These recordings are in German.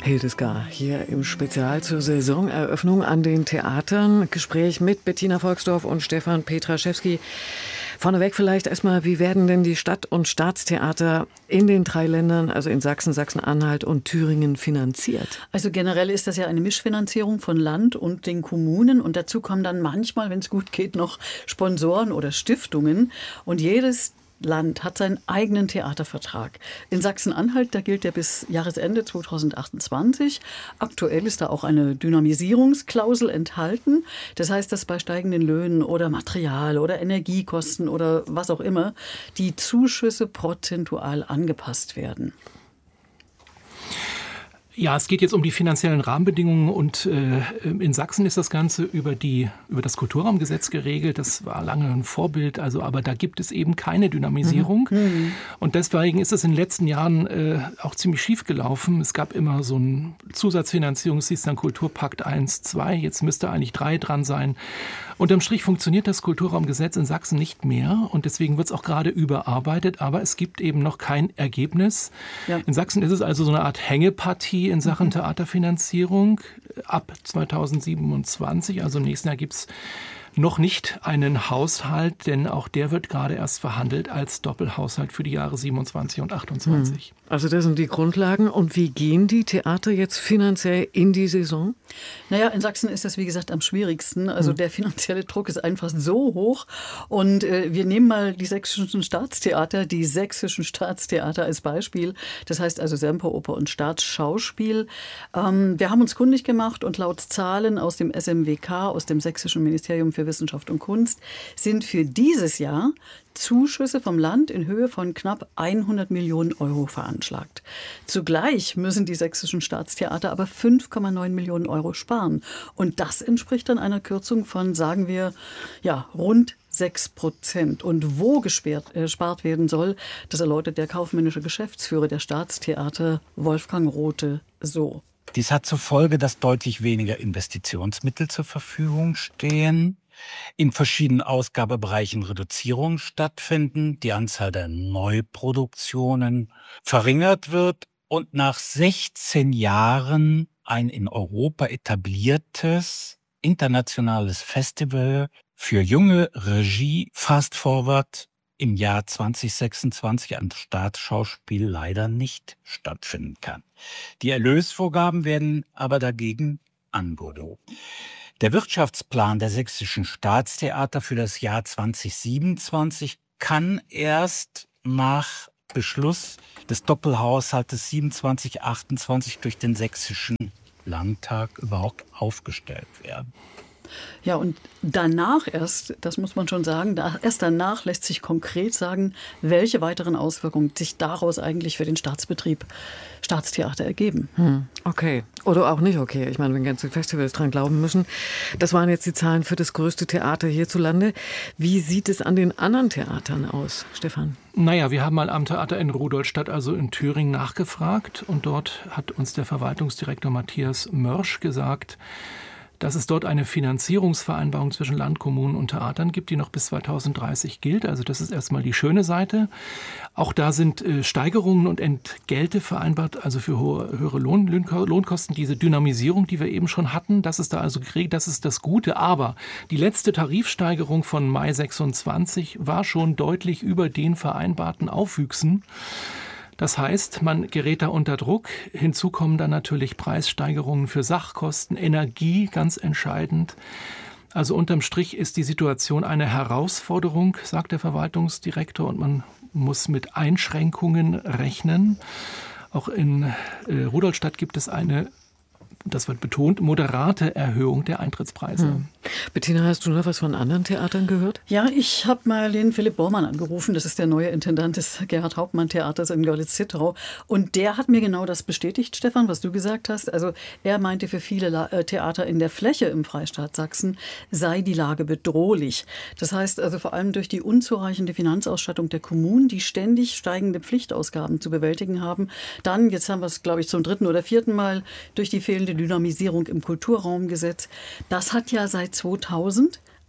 Hildesgar hier im Spezial zur Saisoneröffnung an den Theatern. Gespräch mit Bettina Volksdorf und Stefan Petraschewski. Vorneweg vielleicht erstmal, wie werden denn die Stadt- und Staatstheater in den 3 Ländern, also in Sachsen, Sachsen-Anhalt und Thüringen, finanziert? Also generell ist das ja eine Mischfinanzierung von Land und den Kommunen. Und dazu kommen dann manchmal, wenn es gut geht, noch Sponsoren oder Stiftungen. Und jedes Land hat seinen eigenen Theatervertrag. In Sachsen-Anhalt, da gilt der bis Jahresende 2028. Aktuell ist da auch eine Dynamisierungsklausel enthalten. Das heißt, dass bei steigenden Löhnen oder Material oder Energiekosten oder was auch immer die Zuschüsse prozentual angepasst werden. Ja, es geht jetzt um die finanziellen Rahmenbedingungen und in Sachsen ist das Ganze über das Kulturraumgesetz geregelt. Das war lange ein Vorbild, aber da gibt es eben keine Dynamisierung. Und deswegen ist es in den letzten Jahren auch ziemlich schief gelaufen. Es gab immer so eine Zusatzfinanzierung, es hieß dann Kulturpakt 1, 2, jetzt müsste eigentlich 3 dran sein. Unterm Strich funktioniert das Kulturraumgesetz in Sachsen nicht mehr und deswegen wird es auch gerade überarbeitet, aber es gibt eben noch kein Ergebnis. Ja. In Sachsen ist es also so eine Art Hängepartie in Sachen Theaterfinanzierung. Ab 2027, also im nächsten Jahr, gibt es noch nicht einen Haushalt, denn auch der wird gerade erst verhandelt als Doppelhaushalt für die Jahre 27 und 28. Also das sind die Grundlagen. Und wie gehen die Theater jetzt finanziell in die Saison? Naja, in Sachsen ist das, wie gesagt, am schwierigsten. Also der finanzielle Druck ist einfach so hoch. Und wir nehmen mal die sächsischen Staatstheater als Beispiel. Das heißt also Semperoper und Staatsschauspiel. Wir haben uns kundig gemacht und laut Zahlen aus dem SMWK, aus dem Sächsischen Ministerium für Wissenschaft und Kunst, sind für dieses Jahr Zuschüsse vom Land in Höhe von knapp 100 Millionen Euro veranschlagt. Zugleich müssen die sächsischen Staatstheater aber 5,9 Millionen Euro sparen. Und das entspricht dann einer Kürzung von, sagen wir, ja, rund 6%. Und wo gespart werden soll, das erläutert der kaufmännische Geschäftsführer der Staatstheater, Wolfgang Rothe, so. Dies hat zur Folge, dass deutlich weniger Investitionsmittel zur Verfügung stehen, in verschiedenen Ausgabebereichen Reduzierungen stattfinden, die Anzahl der Neuproduktionen verringert wird und nach 16 Jahren ein in Europa etabliertes internationales Festival für junge Regie Fast Forward im Jahr 2026 an Staatsschauspiel leider nicht stattfinden kann. Die Erlösvorgaben werden aber dagegen angehoben. Der Wirtschaftsplan der sächsischen Staatstheater für das Jahr 2027 kann erst nach Beschluss des Doppelhaushaltes 27/28 durch den Sächsischen Landtag überhaupt aufgestellt werden. Ja, und danach erst, das muss man schon sagen, erst danach lässt sich konkret sagen, welche weiteren Auswirkungen sich daraus eigentlich für den Staatsbetrieb Staatstheater ergeben. Okay. Oder auch nicht okay. Ich meine, wenn ganze Festivals dran glauben müssen. Das waren jetzt die Zahlen für das größte Theater hierzulande. Wie sieht es an den anderen Theatern aus, Stefan? Naja, wir haben mal am Theater in Rudolstadt, also in Thüringen, nachgefragt. Und dort hat uns der Verwaltungsdirektor Matthias Mörsch gesagt, dass es dort eine Finanzierungsvereinbarung zwischen Land, Kommunen und Theatern gibt, die noch bis 2030 gilt. Also das ist erstmal die schöne Seite. Auch da sind Steigerungen und Entgelte vereinbart, also für höhere Lohnkosten. Diese Dynamisierung, die wir eben schon hatten, das ist da also geregelt, das ist das Gute. Aber die letzte Tarifsteigerung von Mai 26 war schon deutlich über den vereinbarten Aufwüchsen. Das heißt, man gerät da unter Druck. Hinzu kommen dann natürlich Preissteigerungen für Sachkosten, Energie, ganz entscheidend. Also unterm Strich ist die Situation eine Herausforderung, sagt der Verwaltungsdirektor, und man muss mit Einschränkungen rechnen. Auch in Rudolstadt gibt es eine, das wird betont, moderate Erhöhung der Eintrittspreise. Bettina, hast du noch was von anderen Theatern gehört? Ja, ich habe mal den Philipp Bormann angerufen. Das ist der neue Intendant des Gerhard-Hauptmann-Theaters in Görlitz-Zittau. Und der hat mir genau das bestätigt, Stefan, was du gesagt hast. Also er meinte, für viele Theater in der Fläche im Freistaat Sachsen sei die Lage bedrohlich. Das heißt also vor allem durch die unzureichende Finanzausstattung der Kommunen, die ständig steigende Pflichtausgaben zu bewältigen haben. Dann, jetzt haben wir es, glaube ich, zum 3. oder 4. Mal, durch die fehlende Dynamisierung im Kulturraumgesetz. Das hat ja seit 2000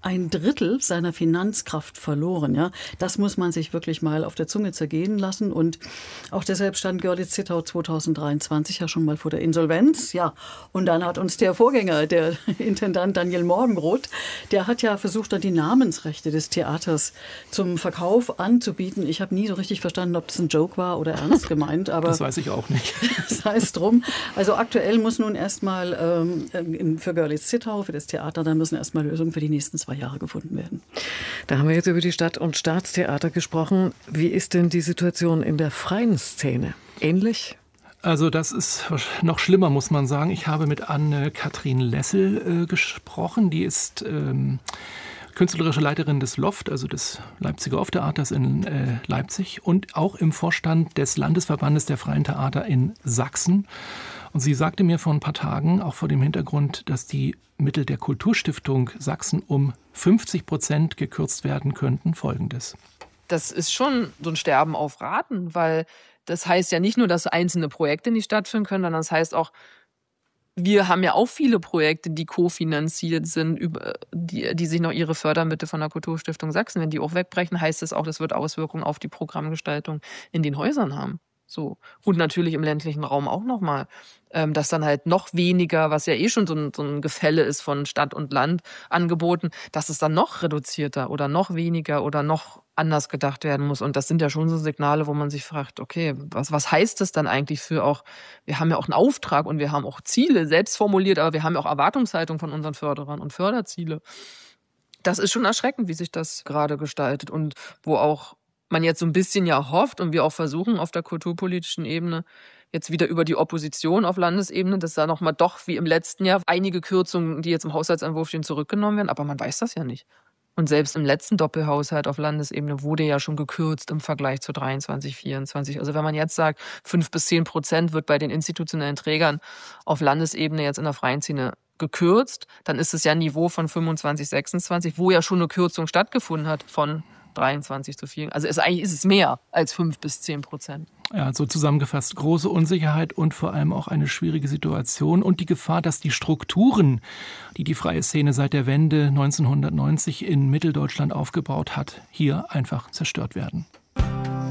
1/3 seiner Finanzkraft verloren. Ja? Das muss man sich wirklich mal auf der Zunge zergehen lassen. Und auch deshalb stand Görlitz-Zittau 2023 ja schon mal vor der Insolvenz. Ja, und dann hat uns der Vorgänger, der Intendant Daniel Morgenroth, der hat ja versucht, dann die Namensrechte des Theaters zum Verkauf anzubieten. Ich habe nie so richtig verstanden, ob das ein Joke war oder ernst gemeint. Aber das weiß ich auch nicht. Sei es drum. Also aktuell muss nun erstmal für Görlitz-Zittau, für das Theater, da müssen erstmal Lösungen für die nächsten 2 Jahre gefunden werden. Da haben wir jetzt über die Stadt- und Staatstheater gesprochen. Wie ist denn die Situation in der freien Szene? Ähnlich? Also das ist noch schlimmer, muss man sagen. Ich habe mit Anne-Kathrin Lessel gesprochen. Die ist künstlerische Leiterin des LOFT, also des Leipziger Off-Theaters in Leipzig und auch im Vorstand des Landesverbandes der freien Theater in Sachsen. Und sie sagte mir vor ein paar Tagen, auch vor dem Hintergrund, dass die Mittel der Kulturstiftung Sachsen um 50% gekürzt werden könnten, Folgendes. Das ist schon so ein Sterben auf Raten, weil das heißt ja nicht nur, dass einzelne Projekte nicht stattfinden können, sondern das heißt auch, wir haben ja auch viele Projekte, die kofinanziert sind, die sich noch ihre Fördermittel von der Kulturstiftung Sachsen, wenn die auch wegbrechen, heißt das auch, das wird Auswirkungen auf die Programmgestaltung in den Häusern haben. So. Und natürlich im ländlichen Raum auch nochmal, dass dann halt noch weniger, was ja eh schon so ein Gefälle ist von Stadt und Land angeboten, dass es dann noch reduzierter oder noch weniger oder noch anders gedacht werden muss. Und das sind ja schon so Signale, wo man sich fragt, okay, was heißt das dann eigentlich für auch, wir haben ja auch einen Auftrag und wir haben auch Ziele selbst formuliert, aber wir haben ja auch Erwartungshaltung von unseren Förderern und Förderziele. Das ist schon erschreckend, wie sich das gerade gestaltet und wo auch man jetzt so ein bisschen ja hofft und wir auch versuchen auf der kulturpolitischen Ebene jetzt wieder über die Opposition auf Landesebene, dass da nochmal doch wie im letzten Jahr einige Kürzungen, die jetzt im Haushaltsentwurf stehen, zurückgenommen werden. Aber man weiß das ja nicht. Und selbst im letzten Doppelhaushalt auf Landesebene wurde ja schon gekürzt im Vergleich zu 23, 24. Also wenn man jetzt sagt, 5-10% wird bei den institutionellen Trägern auf Landesebene jetzt in der freien Szene gekürzt, dann ist es ja ein Niveau von 25, 26, wo ja schon eine Kürzung stattgefunden hat von 23 zu 4. Also eigentlich ist es mehr als 5-10%. Ja, so zusammengefasst, große Unsicherheit und vor allem auch eine schwierige Situation und die Gefahr, dass die Strukturen, die die freie Szene seit der Wende 1990 in Mitteldeutschland aufgebaut hat, hier einfach zerstört werden.